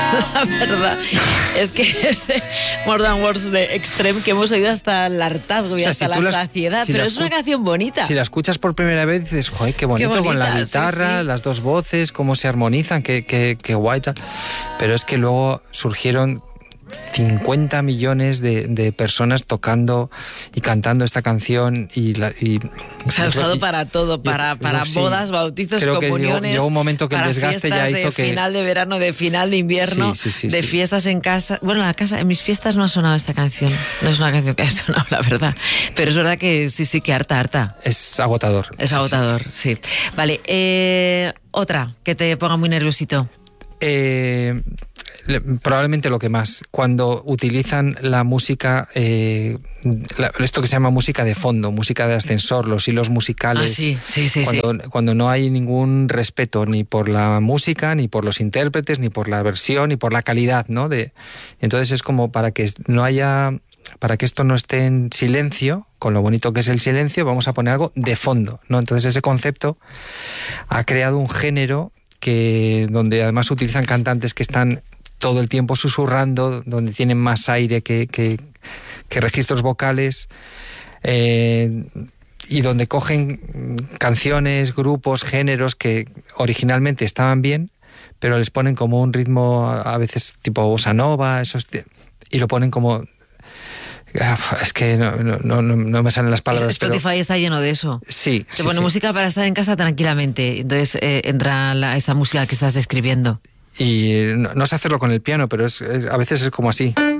La verdad es que este More Than Words de Extreme que hemos oído hasta el hartazgo y hasta la saciedad, pero es una canción bonita. Si la escuchas por primera vez dices, joder, qué bonito, con la guitarra, las dos voces, cómo se armonizan, qué guay. Pero es que luego surgieron 50 millones de personas tocando y cantando esta canción se ha usado para todo, para bodas, bautizos, comuniones. Llegó un momento que el desgaste ya hizo que... final de verano, de final de invierno, fiestas en casa. Bueno, en mis fiestas no ha sonado esta canción. No es una canción que ha sonado, la verdad. Pero es verdad que sí, que harta. Es agotador. Es agotador, sí. Vale, otra que te ponga muy nerviosito. Probablemente lo que más, cuando utilizan la música, esto que se llama música de fondo, música de ascensor, los hilos musicales, cuando no hay ningún respeto ni por la música, ni por los intérpretes, ni por la versión, ni por la calidad, ¿no? Entonces es como para que esto no esté en silencio, con lo bonito que es el silencio, vamos a poner algo de fondo, ¿no? Entonces ese concepto ha creado un género donde además utilizan cantantes que están todo el tiempo susurrando, donde tienen más aire que registros vocales, y donde cogen canciones, grupos, géneros que originalmente estaban bien, pero les ponen como un ritmo a veces tipo bossa nova, y lo ponen como... Es que no me salen las palabras. Spotify está lleno de eso. Sí. Te pone música para estar en casa tranquilamente. Entonces entra esta música que estás escribiendo. Y no sé hacerlo con el piano, pero a veces es como así.